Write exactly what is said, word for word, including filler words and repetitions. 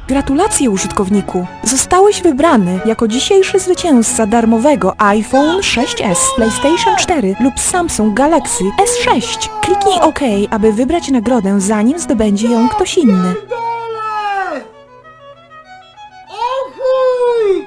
Gratulacje, użytkowniku! Zostałeś wybrany jako dzisiejszy zwycięzca darmowego iPhone sześć S, PlayStation cztery lub Samsung Galaxy S sześć. Kliknij OK, aby wybrać nagrodę, zanim zdobędzie ją ktoś inny.